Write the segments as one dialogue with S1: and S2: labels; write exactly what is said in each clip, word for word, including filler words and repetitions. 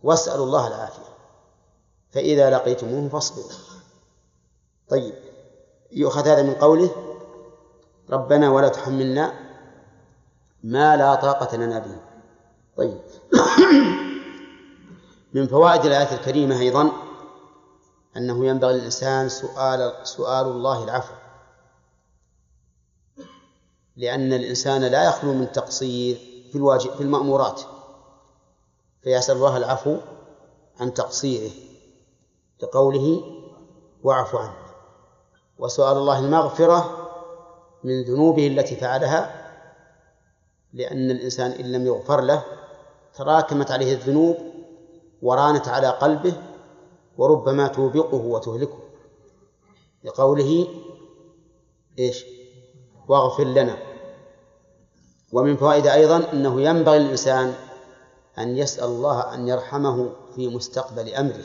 S1: واسألوا الله العافية، فإذا لقيتموه فاصبروا. طيب، يؤخذ هذا من قوله ربنا ولا تحملنا ما لا طاقة لنا به. طيب من فوائد الآية الكريمة أيضا أنه ينبغي للإنسان سؤال, سؤال الله العفو، لأن الإنسان لا يخلو من تقصير في الواجب في المأمورات، فيسأل الله العفو عن تقصيره لقوله واعف عنه، وسؤال الله المغفرة من ذنوبه التي فعلها، لأن الإنسان إن لم يغفر له تراكمت عليه الذنوب ورانت على قلبه وربما توبقه وتهلكه، لقوله إيش واغفر لنا. ومن فوائد أيضا أنه ينبغي للإنسان أن يسأل الله أن يرحمه في مستقبل أمره،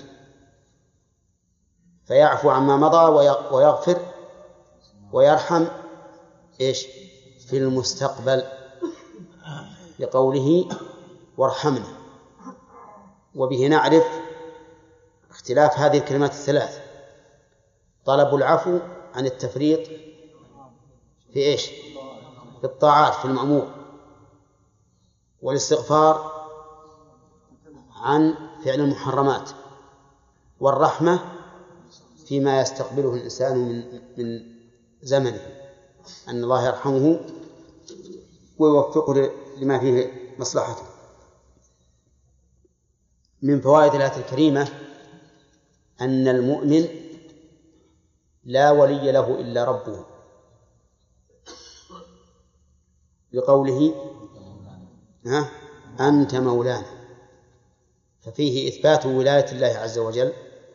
S1: فيعفو عما مضى ويغفر ويرحم إيش في المستقبل، لقوله وارحمنا. وبه نعرف اختلاف هذه الكلمات الثلاث: طلب العفو عن التفريط في إيش في الطاعات في المأمور، والاستغفار عن فعل المحرمات، والرحمة فيما يستقبله الإنسان من من زمنه، أن الله يرحمه ويوفقه لما فيه مصلحته. من فوائد الآية الكريمة أن المؤمن لا ولي له إلا ربه، لقوله ها أنت مولانا، ففيه إثبات ولاية الله عز وجل.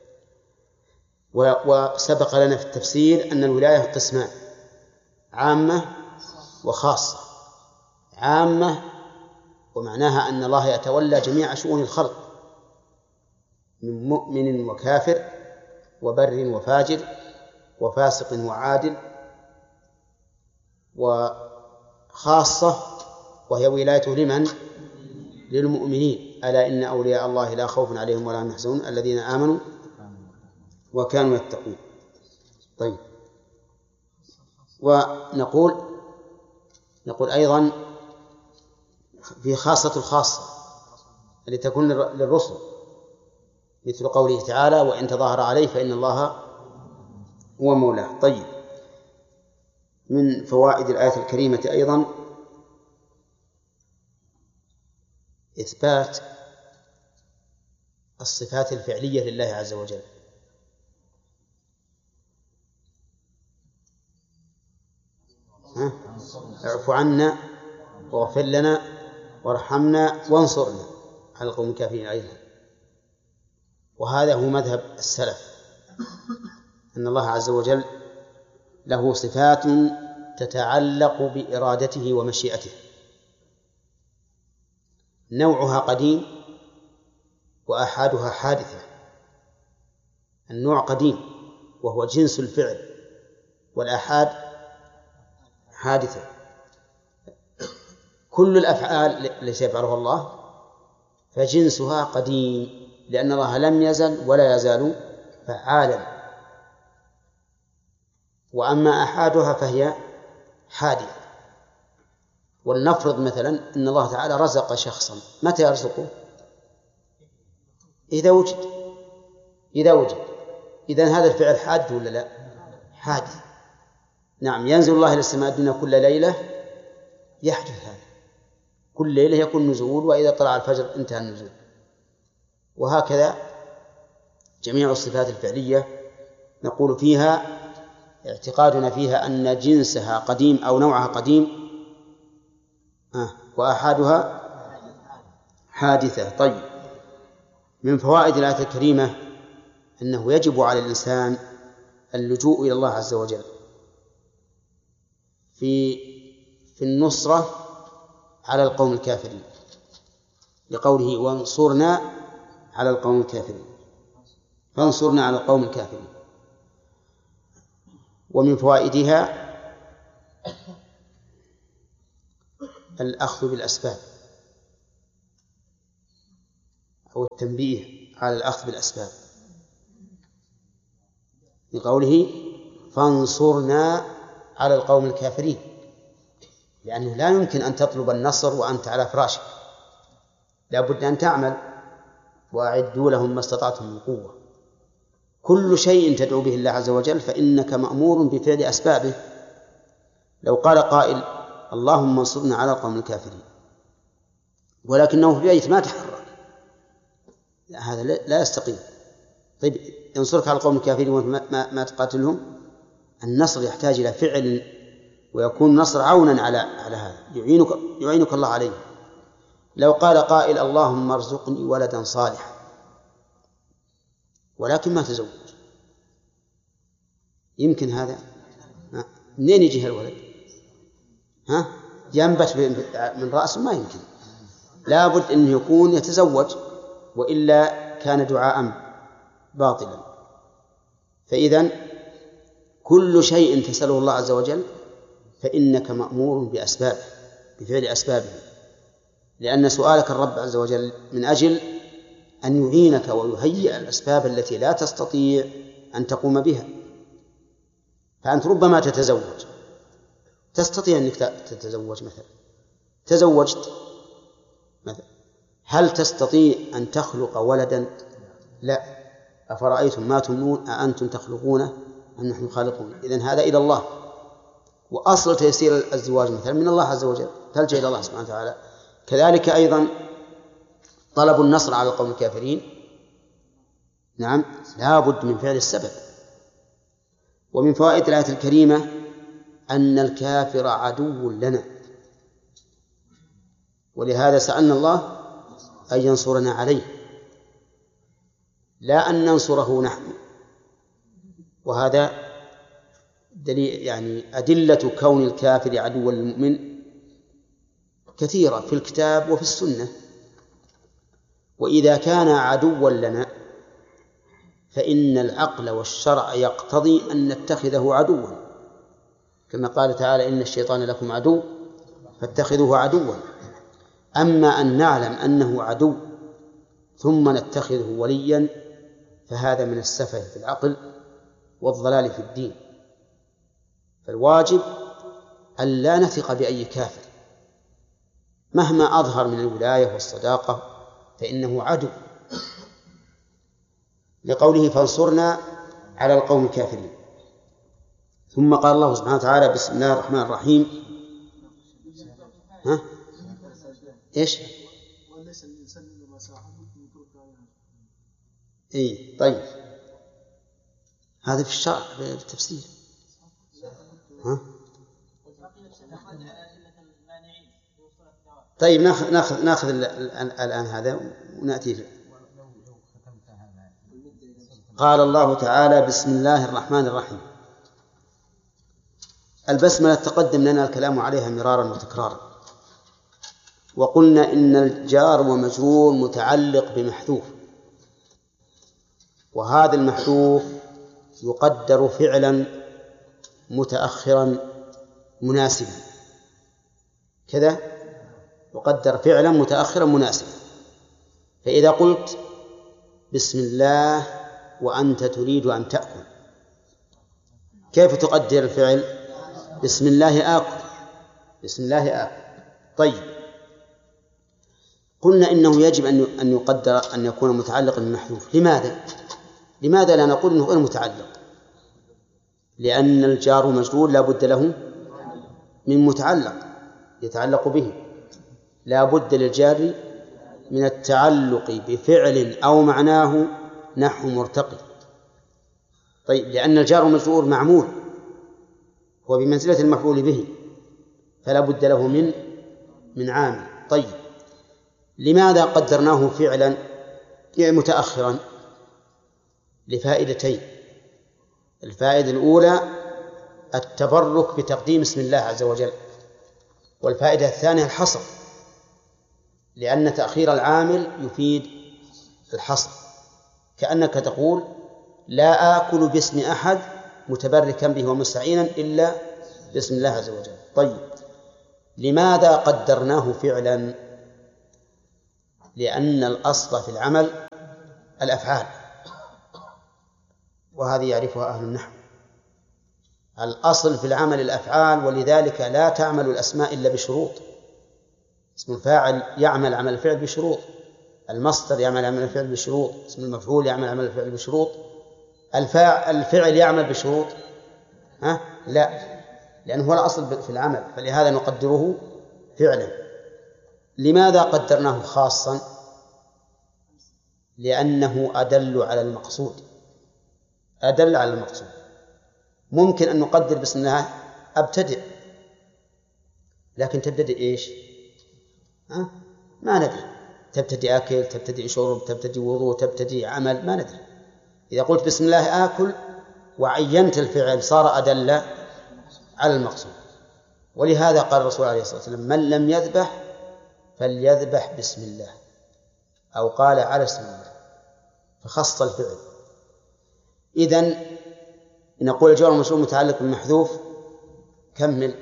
S1: وسبق لنا في التفسير أن الولاية قسمان: عامة وخاصة. عامة ومعناها أن الله يتولى جميع شؤون الخلق من مؤمن وكافر وبر وفاجر وفاسق وعادل. وخاصة وهي ولايته لمن؟ للمؤمنين: ألا إن أولياء الله لا خوف عليهم ولا هم يحزنون الذين آمنوا وكانوا يتقون. طيب، ونقول نقول أيضا في خاصة الخاصة التي تكون للرسل، مثل قوله تعالى وإن تظاهر عليه فإن الله هو مولاه. طيب، من فوائد الآية الكريمة أيضا إثبات الصفات الفعلية لله عز وجل. ها؟ اعف عنا واغفر لنا وارحمنا وانصرنا على القوم الكافرين أيضا. وهذا هو مذهب السلف، أن الله عز وجل له صفات تتعلق بإرادته ومشيئته، نوعها قديم وآحادها حادثة. النوع قديم وهو جنس الفعل، والآحاد حادثة. كل الأفعال التي يفعلها الله فجنسها قديم، لأن الله لم يزل ولا يزال فعالا. وأما آحادها فهي حادثة. ولنفرض مثلا أن الله تعالى رزق شخصا، متى يرزقه؟ إذا وجد إذا وجد إذن هذا الفعل حادث ولا لا؟ حادث. نعم، ينزل الله إلى السماء الدنيا كل ليلة، يحدث هذا كل ليلة يكون نزول، وإذا طلع الفجر انتهى النزول. وهكذا جميع الصفات الفعلية نقول فيها اعتقادنا فيها أن جنسها قديم أو نوعها قديم آه وآحادها حادثة. طيب، من فوائد الآية الكريمة أنه يجب على الإنسان اللجوء إلى الله عز وجل في في النصرة على القوم الكافرين، لقوله وانصرنا على القوم الكافرين، فانصرنا على القوم الكافرين. ومن فوائدها الأخذ بالأسباب. أو التنبيه على الأخذ بالأسباب، لقوله فانصرنا على القوم الكافرين، لأنه لا يمكن أن تطلب النصر وأنت على فراشك، لا بد أن تعمل، وأعدوا لهم ما استطعتم من قوة. كل شيء تدعو به الله عز وجل فإنك مأمور بفعل أسبابه. لو قال قائل اللهم انصرنا على القوم الكافرين ولكنه في بيت ما تحرك، هذا لا يستقيم. طيب ينصرك على القوم الكافرين وما ما, ما تقاتلهم؟ النصر يحتاج إلى فعل، ويكون نصر عونا على على هذا، يعينك يعينك الله عليه. لو قال قائل اللهم ارزقني ولدا صالحا ولكن ما تزوج، يمكن هذا؟ منين يجي الولد؟ ها؟ ينبت من رأسه؟ ما يمكن، لابد أن يكون يتزوج، وإلا كان دعاء باطلا. فإذن كل شيء تسأله الله عز وجل فإنك مأمور بأسبابه، بفعل أسبابه، لأن سؤالك الرب عز وجل من أجل أن يعينك ويهيئ الأسباب التي لا تستطيع أن تقوم بها. فأنت ربما تتزوج، تستطيع أنك تتزوج مثلا، تزوجت مثلا، هل تستطيع أن تخلق ولدا؟ لا. أفرأيتم ما تمنون أأنتم تخلقونه أم نحن خالقون؟ إذن هذا إلى الله، وأصل تيسير الزواج مثلا من الله عز وجل، تلجأ إلى الله سبحانه وتعالى. كذلك أيضا طلب النصر على القوم الكافرين، نعم لا بد من فعل السبب. ومن فوائد الآية الكريمة أن الكافر عدو لنا، ولهذا سألنا الله أن ينصرنا عليه، لا أن ننصره نحن. وهذا دليل، يعني أدلة كون الكافر عدوا للمؤمن كثيرة في الكتاب وفي السنة. وإذا كان عدوا لنا فإن العقل والشرع يقتضي أن نتخذه عدوا، كما قال تعالى إن الشيطان لكم عدو فاتخذوه عدوا. أما أن نعلم أنه عدو ثم نتخذه وليا فهذا من السفه في العقل والضلال في الدين. فالواجب أن لا نثق بأي كافر مهما أظهر من الولاية والصداقة، فإنه عدو، لقوله فانصرنا على القوم الكافرين. ثم قال الله سبحانه وتعالى بسم الله الرحمن الرحيم. ها؟ إيش؟ إيه طيب، هذا في الشرع في التفسير. ها؟ طيب ناخذ ناخذ ناخذ الآن هذا ونأتي فيه. قال الله تعالى بسم الله الرحمن الرحيم. البسملة تقدم لنا الكلام عليها مرارا وتكرارا، وقلنا إن الجار ومجرور متعلق بمحذوف، وهذا المحذوف يقدر فعلا متأخرا مناسبا، كذا يقدر فعلا متأخرا مناسبا. فإذا قلت بسم الله وأنت تريد أن تأكل، كيف تقدر الفعل؟ بسم الله آكل، بسم الله آكل. طيب قلنا إنه يجب أن يقدر أن يكون متعلقا بالمحذوف. لماذا؟ لماذا لا نقول إنه غير متعلق؟ لأن الجار مجرور لا بد له من متعلق يتعلق به، لا بد للجار من التعلق بفعل أو معناه نحو مرتقي. طيب لأن الجار مجرور معمول، هو بمنزلة المفعول به، فلا بد له من من عامل. طيب لماذا قدرناه فعلا متأخرا؟ لفائدتين. الفائدة الأولى التبرك بتقديم اسم الله عز وجل، والفائدة الثانية الحصر، لأن تأخير العامل يفيد الحصر، كأنك تقول لا آكل باسم أحد متبركا به ومستعينا إلا باسم الله عز وجل. طيب لماذا قدرناه فعلا؟ لأن الأصل في العمل الأفعال، وهذه يعرفها أهل النحو. الأصل في العمل الأفعال، ولذلك لا تعمل الأسماء إلا بشروط. اسم الفاعل يعمل عمل الفعل بشروط، المصدر يعمل عمل الفعل بشروط، اسم المفعول يعمل عمل الفعل بشروط. الفاعل الفعل يعمل بشروط؟ ها؟ لا، لأنه هو الأصل في العمل، فلهذا نقدره فعلا. لماذا قدرناه خاصا؟ لأنه أدل على المقصود، أدل على المقصود. ممكن أن نقدر بسم الله أبتدئ، لكن تبتدئ إيش؟ ها؟ ما ندري، تبتدئ أكل، تبتدئ شرب، تبتدئ وضوء، تبتدئ عمل، ما ندري. إذا قلت بسم الله آكل وعينت الفعل صار أدل على المقصود. ولهذا قال الرسول عليه الصلاة والسلام: من لم يذبح فليذبح بسم الله، أو قال على اسم الله، فخص الفعل. إذن نقول الجواب المشروع متعلق بالمحذوف، كمل.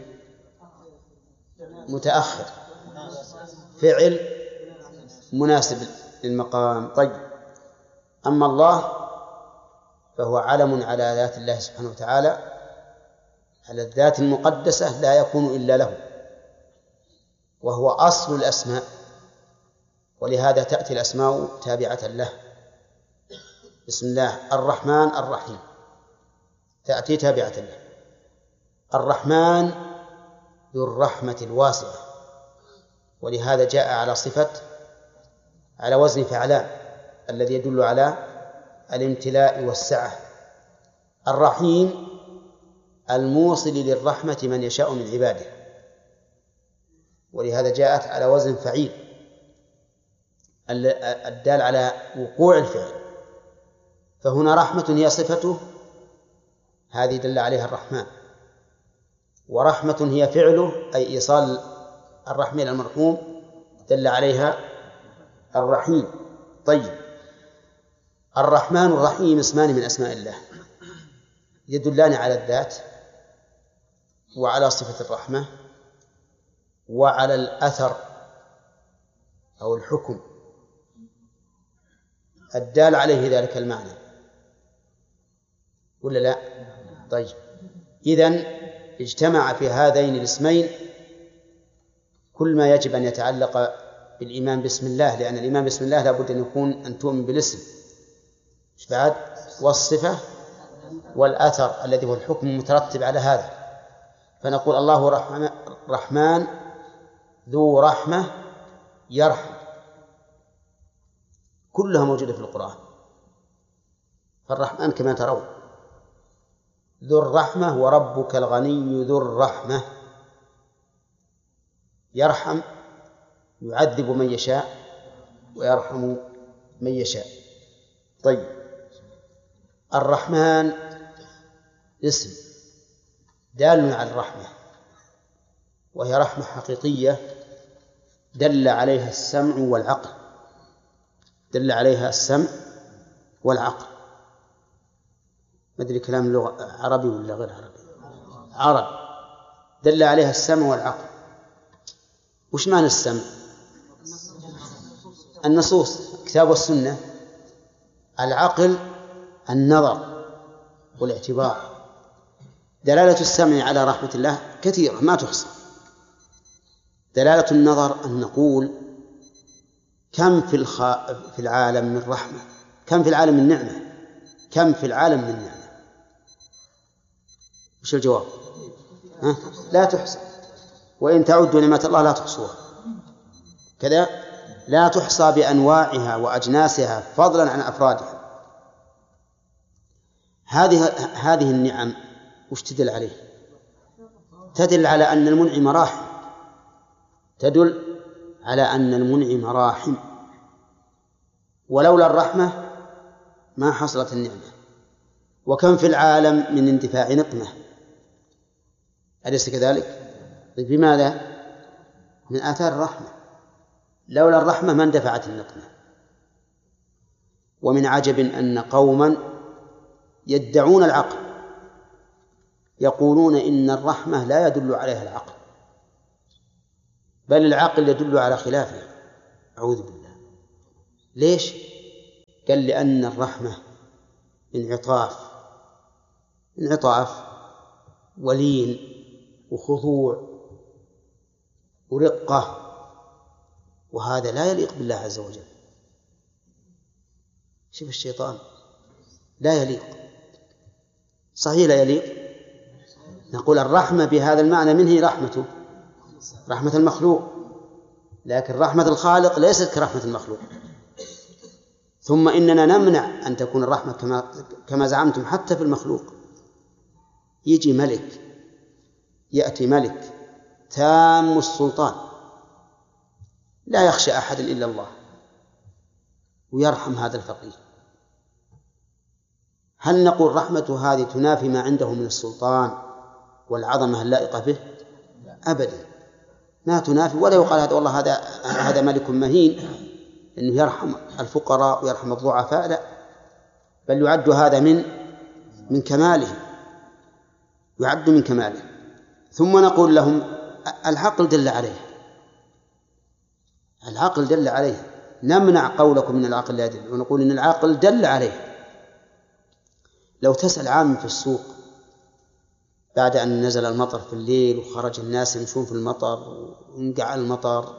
S1: متأخر، فعل مناسب للمقام. طيب، أما الله فهو علم على ذات الله سبحانه وتعالى، على الذات المقدسة لا يكون إلا له، وهو أصل الأسماء، ولهذا تأتي الأسماء تابعة له. بسم الله الرحمن الرحيم تأتي تابعة له. الرحمن ذو الرحمة الواسعة، ولهذا جاء على صفة على وزن فعلان الذي يدل على الامتلاء والسعة. الرحيم الموصل للرحمة من يشاء من عباده، ولهذا جاءت على وزن فعيل الدال على وقوع الفعل. فهنا رحمة هي صفته، هذه دل عليها الرحمن، ورحمة هي فعله أي إيصال الرحمة إلى المرحوم دل عليها الرحيم. طيب، الرحمن والرحيم اسمان من أسماء الله يدلان على الذات وعلى صفة الرحمة وعلى الأثر أو الحكم الدال عليه ذلك المعنى، ولا لا؟ طيب، إذن اجتمع في هذين الاسمين كل ما يجب أن يتعلق بالإيمان باسم الله، لأن الإيمان باسم الله لابد أن يكون أن تؤمن بالاسم بعد والصفة والأثر الذي هو الحكم المترتب على هذا. فنقول الله رحمن ذو رحمة يرحم، كلها موجودة في القرآن. فالرحمن كما ترون ذو الرحمة، وربك الغني ذو الرحمة، يرحم يعذب من يشاء ويرحم من يشاء. طيب، الرحمن اسم دال على الرحمة، وهي رحمة حقيقية دل عليها السمع والعقل، دل عليها السمع والعقل. ما أدري كلام اللغة عربي ولا غير عربي؟ عربي. دل عليها السمع والعقل. وش معنى السمع؟ النصوص، الكتاب والسنة. العقل النظر والاعتبار. دلالة السمع على رحمة الله كثيرة ما تحصى. دلالة النظر أن نقول كم في, الخ... في العالم من رحمة، كم في العالم من نعمة، كم في العالم من نعمة. وش الجواب؟ ها؟ لا تحصى، وإن تعدوا نعمة الله لا تحصوها. كذا لا تحصى بأنواعها وأجناسها فضلا عن أفرادها. هذه هذه النعم وش تدل عليه؟ تدل على أن المنعم راحم، تدل على أن المنعم راحم، ولولا الرحمة ما حصلت النعمة. وكم في العالم من اندفاع نقمة، أليس كذلك؟ بماذا؟ من آثار الرحمة. لولا الرحمة ما اندفعت النقمة. ومن عجب أن قوما يدعون العقل يقولون إن الرحمة لا يدل عليها العقل، بل العقل يدل على خلافه. أعوذ بالله. ليش؟ قال لأن الرحمة انعطاف انعطاف ولين وخضوع ورقة، وهذا لا يليق بالله عز وجل. شوف الشيطان لا يليق، صحيح لا يليق. نقول الرحمة بهذا المعنى منه رحمته رحمة المخلوق، لكن رحمة الخالق ليست كرحمة المخلوق. ثم إننا نمنع أن تكون الرحمة كما, كما زعمتم حتى في المخلوق. يجي ملك، يأتي ملك تام السلطان لا يخشى أحد إلا الله ويرحم هذا الفقير، هل نقول رحمة هذه تنافي ما عنده من السلطان والعظمة اللائقة به؟ أبدا، ما تنافي، ولا يقال هذا والله هذا هذا ملك مهين إنه يرحم الفقراء ويرحم الضعفاء، لا، بل يعد هذا من من كماله، يعد من كماله. ثم نقول لهم العقل دل عليه، العقل دل عليه، نمنع قولكم من العقل لا يدل، ونقول إن العقل دل عليه. لو تسأل عام في السوق بعد أن نزل المطر في الليل وخرج الناس يمشون في المطر وانقع المطر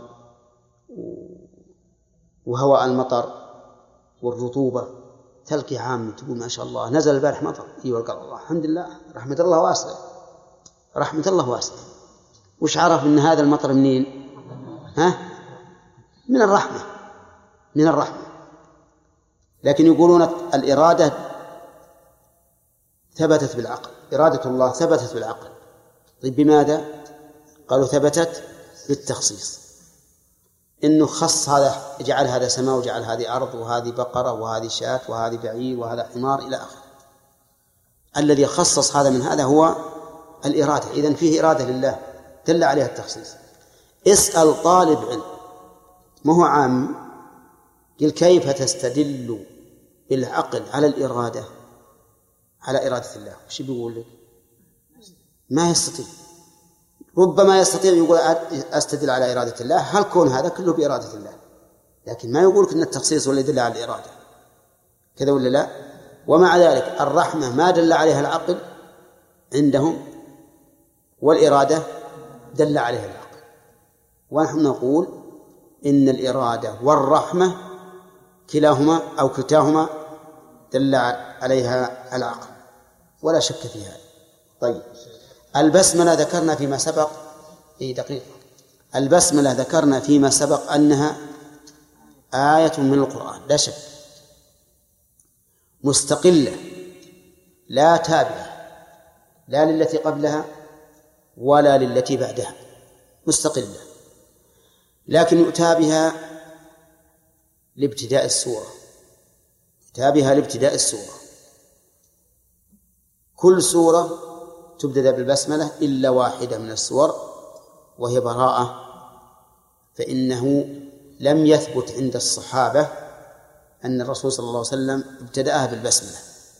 S1: وهواء المطر والرطوبة، تلقي عام تقول ما شاء الله نزل البارح مطر، ايوه قال الله الحمد لله رحمة الله واسعة، رحمة الله واسعة. وش عرف ان هذا المطر منين؟ ها؟ من الرحمة، من الرحمة. لكن يقولون الإرادة ثبتت بالعقل، إرادة الله ثبتت بالعقل. طيب بماذا؟ قالوا ثبتت بالتخصيص، إنه خص هذا، جعل هذا سماء وجعل هذه أرض وهذه بقرة وهذه شاة وهذه بعير وهذا حمار إلى آخره. الذي خصص هذا من هذا هو الإرادة، إذن فيه إرادة لله دل عليها التخصيص. اسأل طالب علم ما هو عام، قل كيف تستدل بالعقل على الإرادة، على إرادة الله، وش بيقول لك؟ ما يستطيع. ربما يستطيع يقول أستدل على إرادة الله، هل كون هذا كله بإرادة الله، لكن ما يقولك أن التخصيص هو الذي يدل على الإرادة، كذا ولا لا؟ ومع ذلك الرحمة ما دل عليها العقل عندهم، والإرادة دل عليها العقل. ونحن نقول إن الإرادة والرحمة كلاهما أو كلتاهما دل عليها العقل، ولا شك في هذا. طيب البسملة ذكرنا فيما سبق، أي دقيقة، البسملة ذكرنا فيما سبق أنها آية من القرآن لا شك، مستقلة لا تابعة لا للتي قبلها ولا للتي بعدها، مستقلة، لكن يؤتى بها لابتداء السورة، يؤتى بها لابتداء السورة. كل سورة تبدأ بالبسملة إلا واحدة من السور وهي براءة، فإنه لم يثبت عند الصحابة أن الرسول صلى الله عليه وسلم ابتدأها بالبسملة،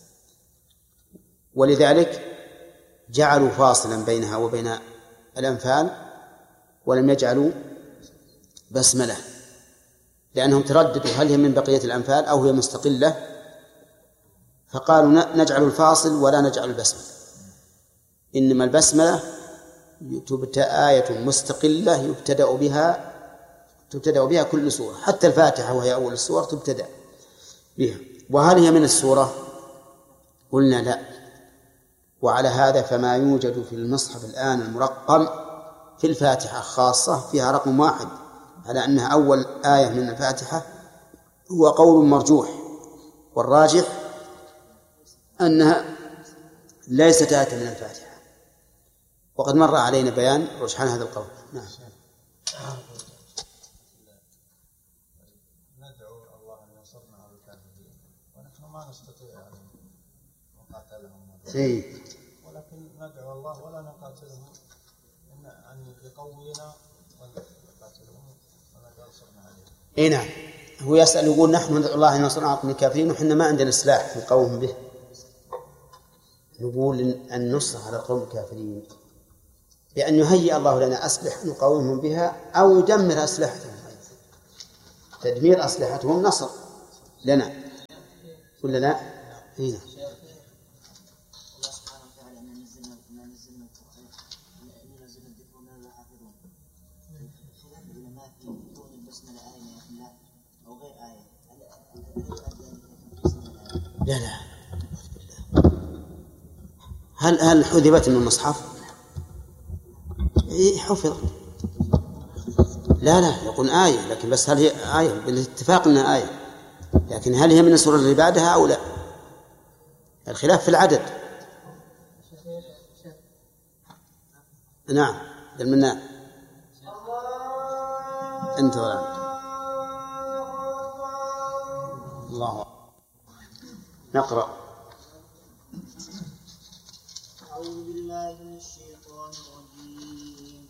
S1: ولذلك جعلوا فاصلا بينها وبين الأنفال ولم يجعلوا بسملة، لأنهم ترددوا هل هي من بقية الأنفال أو هي مستقلة، فقالوا نجعل الفاصل ولا نجعل البسملة. إنما البسملة تبتدأ آية مستقلة يبتدأ بها تبتدأ بها كل سورة، حتى الفاتحة وهي أول السور تبتدأ بها. وهل هي من السورة؟ قلنا لا. وعلى هذا فما يوجد في المصحف الآن المرقم في الفاتحة خاصة فيها رقم واحد على أنها أول آية من الفاتحة هو قول مرجوح، والراجح أنها ليست آية من الفاتحة، وقد مر علينا بيان رجحان هذا القول. نعم.
S2: ندعو الله أن ينصرنا على الكافرين ونحن ما نستطيع أن نقاتلهم، ولكن ندعو الله ولا نقاتلهم أن يقوينا ونقاتلهم وننصرنا عليهم.
S1: إيه نعم، هو يسأل يقول نحن ندعو الله أن ينصرنا على الكافرين وحنا ما عندنا سلاح نقاوم به. نقول النصر على القوم الكافرين بأن يهيئ الله لنا أسلحة نقاومهم بها أو يدمر أسلحتهم. تدمير أسلحتهم نصر لنا ولا لا؟ هنا
S2: الله سبحانه وتعالى أن نزلنا ما نزلنا القرآن أن نزلنا الذكر وما لا حافظون. خلاف العلماء في كون البسملة آية لا أو غير آية.
S1: لا لا هل هل حذفت من المصحف؟ إيه حفظ. لا لا يقول آية، لكن بس هل هي آية بالاتفاق أنها آية، لكن هل هي من السورة اللي بعدها أو لا؟ الخلاف في العدد. نعم المنان أنت ولا الله. نقرأ.
S2: أعوذ بالله من الشيطان الرجيم.